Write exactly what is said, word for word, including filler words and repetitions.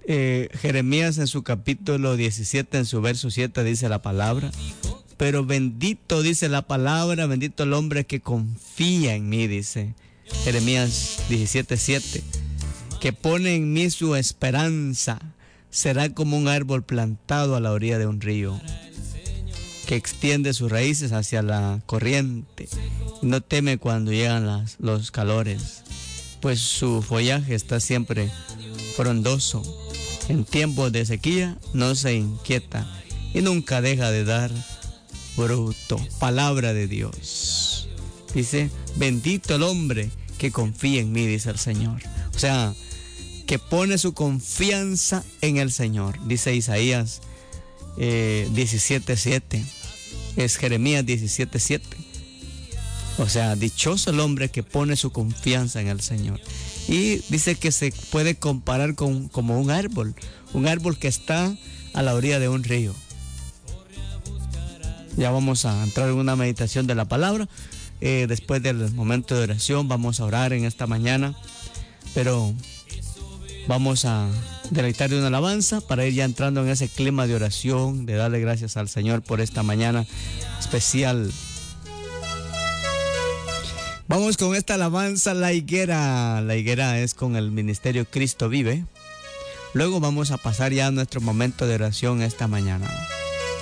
Eh, Jeremías en su capítulo diecisiete, en su verso siete, dice la palabra: pero bendito, dice la palabra, bendito el hombre que confía en mí, dice Jeremías diecisiete siete, que pone en mí su esperanza, será como un árbol plantado a la orilla de un río, que extiende sus raíces hacia la corriente, no teme cuando llegan las, los calores, pues su follaje está siempre frondoso. En tiempos de sequía no se inquieta y nunca deja de dar fruto. Palabra de Dios. Dice, bendito el hombre que confía en mí, dice el Señor. O sea, que pone su confianza en el Señor. Dice Isaías eh, diecisiete siete. Es Jeremías diecisiete siete. O sea, dichoso el hombre que pone su confianza en el Señor. Y dice que se puede comparar con como un árbol, un árbol que está a la orilla de un río. Ya vamos a entrar en una meditación de la palabra. Eh, después del momento de oración vamos a orar en esta mañana, pero vamos a deleitar de una alabanza para ir ya entrando en ese clima de oración, de darle gracias al Señor por esta mañana especial. Vamos con esta alabanza, La Higuera. La Higuera es con el ministerio Cristo Vive. Luego vamos a pasar ya a nuestro momento de oración esta mañana.